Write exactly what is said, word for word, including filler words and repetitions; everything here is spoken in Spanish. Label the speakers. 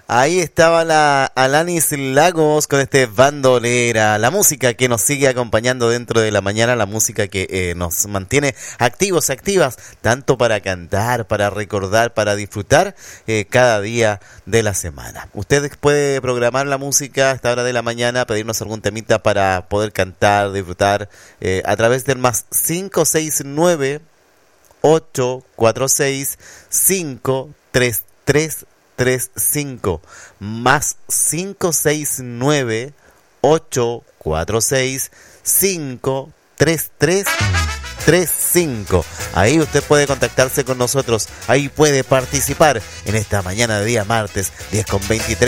Speaker 1: Ahí estaba la Alanis Lagos con este Bandolera, la música que nos sigue acompañando dentro de la mañana, la música que eh, nos mantiene activos, activas, tanto para cantar, para recordar, para disfrutar eh, cada día de la semana. Usted puede programar la música a esta hora de la mañana, pedirnos algún temita para poder cantar, disfrutar eh, a través del más cinco seis nueve, ocho cuatro seis, cinco tres tres tres cinco más cinco seis nueve, ocho cuatro seis, cinco tres tres tres cinco. Ahí usted puede contactarse con nosotros, ahí puede participar en esta mañana de día martes diez con veintitrés.